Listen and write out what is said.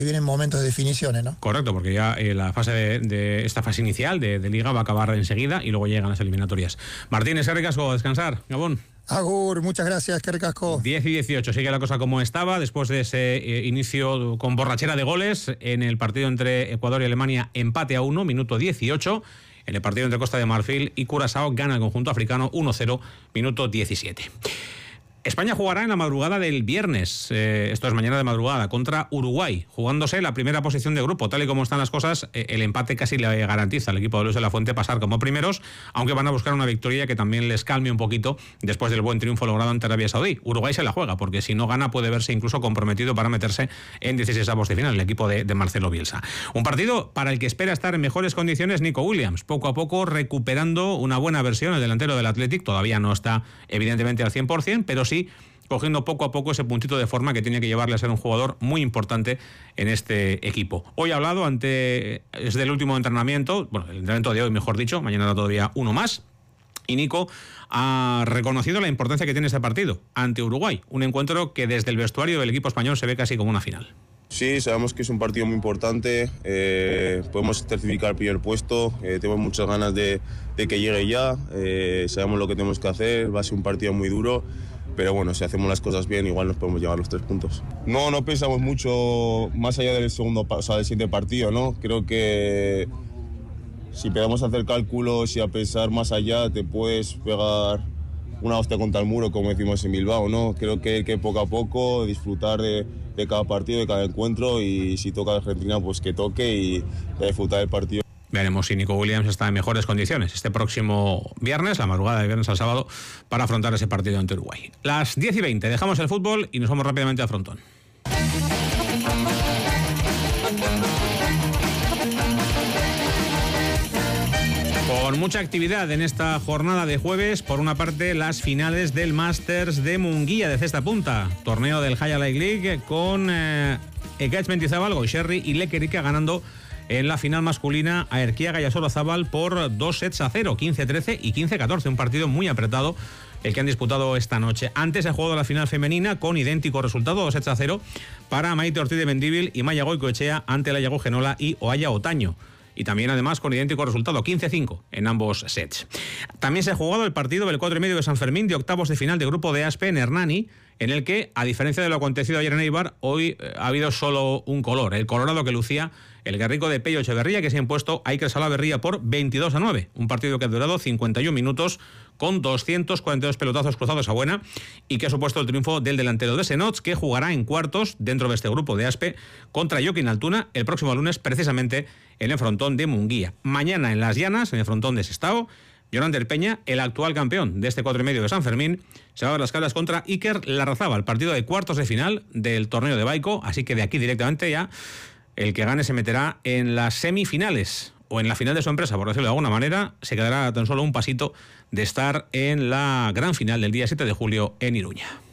vienen momentos de definiciones, ¿no? Correcto, porque ya la fase de esta fase inicial de Liga va a acabar enseguida y luego llegan las eliminatorias. Martínez, qué ricasco, descansar, Gabón. Agur, muchas gracias, qué ricasco. 10 y 18, sigue la cosa como estaba después de ese inicio con borrachera de goles en el partido entre Ecuador y Alemania, empate a 1, minuto 18. En el partido entre Costa de Marfil y Curazao gana el conjunto africano 1-0, minuto 17. España jugará en la madrugada del viernes, esto es mañana de madrugada, contra Uruguay, jugándose la primera posición de grupo. Tal y como están las cosas, el empate casi le garantiza al equipo de Luis de la Fuente pasar como primeros, aunque van a buscar una victoria que también les calme un poquito después del buen triunfo logrado ante Arabia Saudí. Uruguay se la juega, porque si no gana puede verse incluso comprometido para meterse en 16avos de final, el equipo de Marcelo Bielsa. Un partido para el que espera estar en mejores condiciones Nico Williams, poco a poco recuperando una buena versión, el delantero del Athletic, todavía no está evidentemente al 100%, pero sí cogiendo poco a poco ese puntito de forma que tiene que llevarle a ser un jugador muy importante en este equipo. Hoy ha hablado desde el último entrenamiento, bueno, el entrenamiento de hoy mejor dicho, mañana habrá todavía uno más, y Nico ha reconocido la importancia que tiene este partido ante Uruguay, un encuentro que desde el vestuario del equipo español se ve casi como una final. Sí, sabemos que es un partido muy importante, podemos certificar el primer puesto, tenemos muchas ganas de que llegue ya, sabemos lo que tenemos que hacer, va a ser un partido muy duro, pero bueno, si hacemos las cosas bien igual nos podemos llevar los 3 puntos. No pensamos mucho más allá del del siguiente partido, ¿no? Creo que si empezamos a hacer cálculos y a pensar más allá te puedes pegar una hostia contra el muro, como decimos en Bilbao, ¿no? Creo que hay que poco a poco disfrutar de cada partido, de cada encuentro, y si toca Argentina, pues que toque y disfrutar del partido. Veremos si Nico Williams está en mejores condiciones este próximo viernes, la madrugada de viernes al sábado, para afrontar ese partido ante Uruguay. Las 10 y 20, dejamos el fútbol y nos vamos rápidamente al frontón. Con mucha actividad en esta jornada de jueves, por una parte las finales del Masters de Munguía de cesta punta, torneo del High Life League con Ekaitz Mendizabal, Goixerri y Lequerica ganando en la final masculina a Erquiaga y a Sorozábal por 2-0, 15-13 y 15-14, un partido muy apretado el que han disputado esta noche. Antes ha jugado la final femenina con idéntico resultado, 2-0 para Maite Ortiz de Mendíbil y Maya Goicoechea ante la Yago Genola y Oaya Otaño. Y también además con idéntico resultado, 15-5 en ambos sets. También se ha jugado el partido del 4,5 de San Fermín de octavos de final de grupo de Aspe en Hernani, en el que, a diferencia de lo acontecido ayer en Eibar, hoy ha habido solo un color, el colorado que lucía el guerrico de Pello Echeverría, que se ha impuesto a Iker Salaverría por 22-9. Un partido que ha durado 51 minutos con 242 pelotazos cruzados a buena y que ha supuesto el triunfo del delantero de Senots, que jugará en cuartos dentro de este grupo de Aspe contra Joaquín Altuna el próximo lunes, precisamente en el frontón de Munguía. Mañana en Las Llanas, en el frontón de Sestao, Jonander Peña, el actual campeón de este 4,5 de San Fermín, se va a ver las caras contra Iker Larrazábal, partido de cuartos de final del torneo de Baico, así que de aquí directamente ya el que gane se meterá en las semifinales o en la final de su empresa, por decirlo de alguna manera, se quedará tan solo un pasito de estar en la gran final del día 7 de julio en Iruña.